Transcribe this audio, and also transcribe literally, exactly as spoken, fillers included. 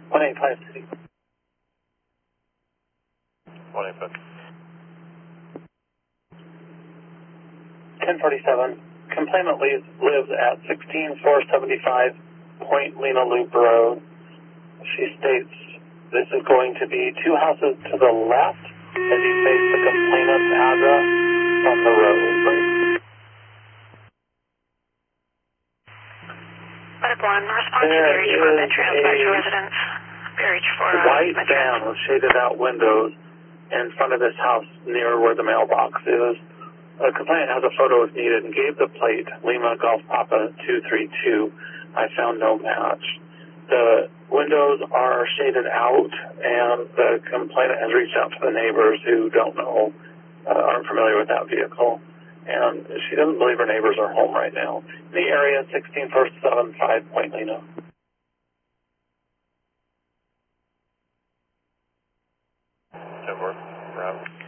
one eight five City. one eight five. ten forty-seven. Complainant lives, lives at sixteen four seventy-five Point Lena Loop Road. She states this is going to be two houses to the left as you face the complainant's address from the road. Letter one, response to B H four, been transferred to residence. B H four, white van with shaded out windows in front of this house near where the mailbox is. A complainant has a photo if needed and gave the plate Lima Golf Papa two three two. I found no match. The windows are shaded out, and the complainant has reached out to the neighbors who don't know, uh, aren't familiar with that vehicle, and she doesn't believe her neighbors are home right now. In the area, sixteen four seventy-five Point Lena. ten four, route.